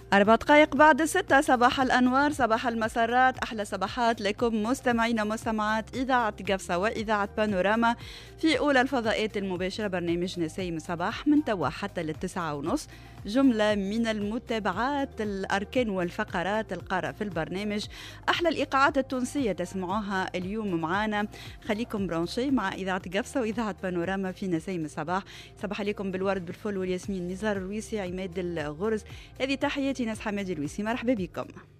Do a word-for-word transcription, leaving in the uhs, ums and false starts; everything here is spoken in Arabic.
أربع دقائق بعد الستة، صباح الأنوار، صباح المسرات، أحلى صباحات لكم مستمعين ومستمعات إذاعة قفصة وإذاعة بانوراما في أولى الفضائيات المباشرة. برنامج نسيم صباح من توا حتى للتسعة ونص، جملة من المتابعات، الأركان والفقرات القارة في البرنامج، أحلى الإيقاعات التونسية تسمعوها اليوم معانا. خليكم برونشي مع إذاعة قفصة وإذاعة بانوراما في نسيم الصباح. صباح عليكم بالورد بالفل والياسمين، نزار الرويسي، عماد الغرز. هذه تحياتي ناس حمادي الويسي، مرحبا بكم.